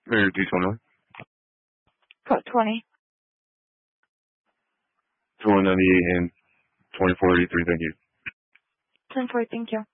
D21. Code 20. 2198 and 2483, thank you. 10-4, thank you.